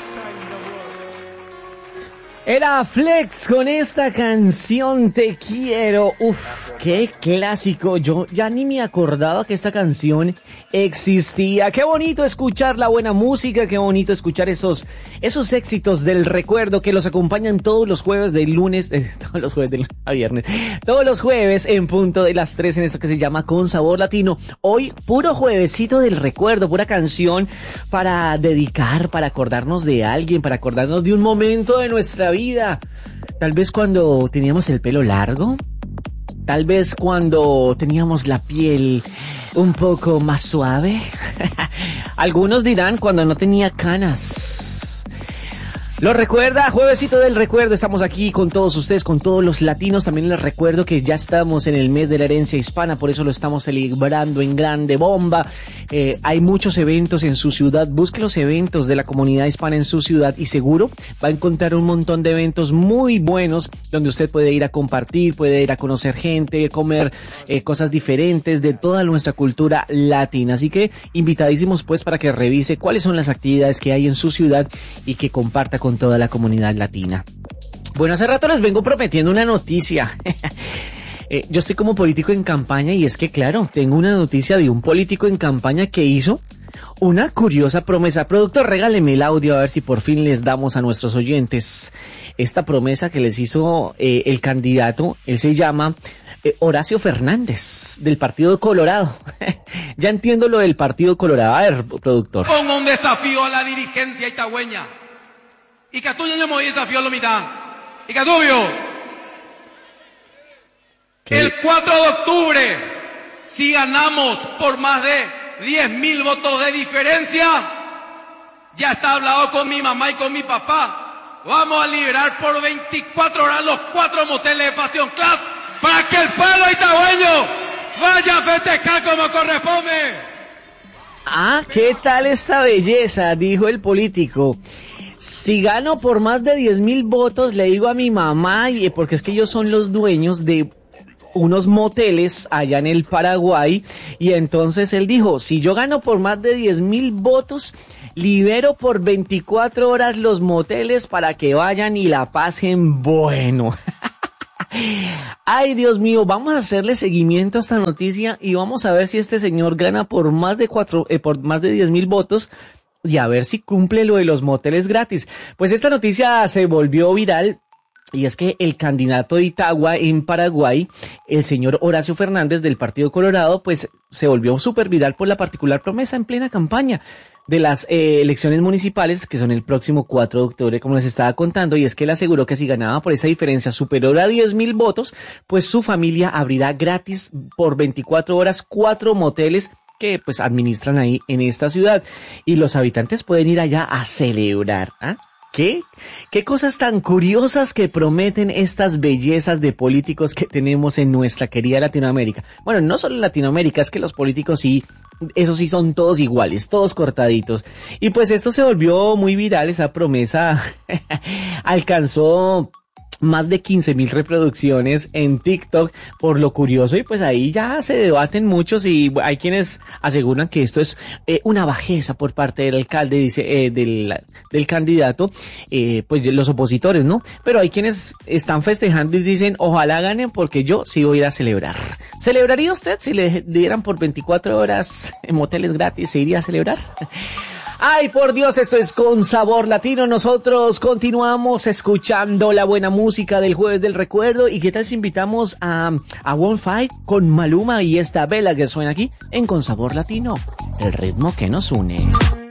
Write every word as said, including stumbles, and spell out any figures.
Era Flex con esta canción Te Quiero. Uf, qué clásico. Yo ya ni me acordaba que esta canción existía. Qué bonito escuchar la buena música, qué bonito escuchar esos esos éxitos del recuerdo que los acompañan todos los jueves del lunes, eh, todos los jueves del a viernes, todos los jueves en punto de las tres en esto que se llama Con Sabor Latino. Hoy puro juevesito del recuerdo, pura canción para dedicar, para acordarnos de alguien, para acordarnos de un momento de nuestra vida. Vida. Tal vez cuando teníamos el pelo largo, tal vez cuando teníamos la piel un poco más suave. Algunos dirán cuando no tenía canas. ¿Lo recuerda? Juevesito del recuerdo, estamos aquí con todos ustedes, con todos los latinos. También les recuerdo que ya estamos en el mes de la herencia hispana, por eso lo estamos celebrando en grande bomba. Eh, hay muchos eventos en su ciudad, busque los eventos de la comunidad hispana en su ciudad y seguro va a encontrar un montón de eventos muy buenos donde usted puede ir a compartir, puede ir a conocer gente, comer eh, cosas diferentes de toda nuestra cultura latina. Así que invitadísimos pues para que revise cuáles son las actividades que hay en su ciudad y que comparta con toda la comunidad latina. Bueno, hace rato les vengo prometiendo una noticia. eh, yo estoy como político en campaña y es que claro, tengo una noticia de un político en campaña que hizo una curiosa promesa. Productor, regáleme el audio a ver si por fin les damos a nuestros oyentes esta promesa que les hizo eh, el candidato. Él se llama eh, Horacio Fernández del Partido Colorado. Ya entiendo lo del Partido Colorado. A ver, productor. Pongo un desafío a la dirigencia itagüeña. Y Catuño yo me voy a desafío a la mitad. Y Catubio. El cuatro de octubre, si ganamos por más de diez mil votos de diferencia, ya está hablado con mi mamá y con mi papá. Vamos a liberar por veinticuatro horas los cuatro moteles de Pasión Class para que el pueblo itagüeño vaya a festejar como corresponde. Ah, ¿qué tal esta belleza? Dijo el político. Si gano por más de diez mil votos, le digo a mi mamá, y porque es que ellos son los dueños de unos moteles allá en el Paraguay, y entonces él dijo, si yo gano por más de diez mil votos, libero por veinticuatro horas los moteles para que vayan y la pasen bueno. Ay, Dios mío, vamos a hacerle seguimiento a esta noticia y vamos a ver si este señor gana por más de cuatro, eh, por más de diez mil votos. Y a ver si cumple lo de los moteles gratis. Pues esta noticia se volvió viral y es que el candidato de Itagua en Paraguay, el señor Horacio Fernández del Partido Colorado, pues se volvió súper viral por la particular promesa en plena campaña de las eh, elecciones municipales que son el próximo cuatro de octubre, como les estaba contando, y es que él aseguró que si ganaba por esa diferencia superior a diez mil votos, pues su familia abrirá gratis por veinticuatro horas cuatro moteles que pues administran ahí en esta ciudad y los habitantes pueden ir allá a celebrar. ¿Ah? ¿Qué? ¿Qué cosas tan curiosas que prometen estas bellezas de políticos que tenemos en nuestra querida Latinoamérica? Bueno, no solo en Latinoamérica, es que los políticos sí, esos sí son todos iguales, todos cortaditos. Y pues esto se volvió muy viral, esa promesa alcanzó más de quince mil reproducciones en TikTok por lo curioso y pues ahí ya se debaten muchos y hay quienes aseguran que esto es eh, una bajeza por parte del alcalde, dice, eh, del, del candidato, eh, pues los opositores, ¿no? Pero hay quienes están festejando y dicen, ojalá ganen porque yo sí voy a ir a celebrar. ¿Celebraría usted si le dieran por veinticuatro horas en moteles gratis? ¿Se iría a celebrar? Ay, por Dios, esto es Con Sabor Latino. Nosotros continuamos escuchando la buena música del Jueves del Recuerdo. ¿Y qué tal si invitamos a, a One Fight con Maluma y esta vela que suena aquí en Con Sabor Latino? El ritmo que nos une.